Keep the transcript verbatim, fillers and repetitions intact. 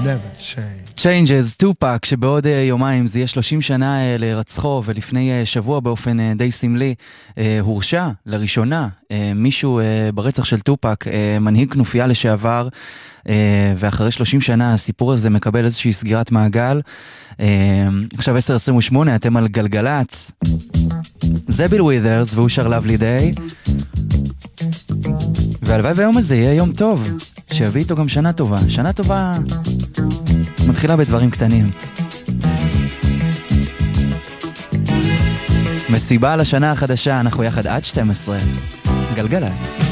never change. Changes, טופק, שבעוד יומיים זה יהיה שלושים שנה להירצחו, ולפני שבוע באופן די סמלי הורשע לראשונה מישהו ברצח של טופק, מנהיג כנופיה לשעבר, ואחרי שלושים שנה הסיפור הזה מקבל איזושהי סגירת מעגל. עכשיו עשר עשרים ושמונה, אתם על גלגלץ. זה ביל ווית'רס והוא שר Lovely Day, והלוואי והיום הזה יהיה יום טוב, שיביא איתו גם שנה טובה. שנה טובה מתחילה בדברים קטנים. מסיבה לשנה החדשה, אנחנו יחד עד שתים עשרה. גלגלץ.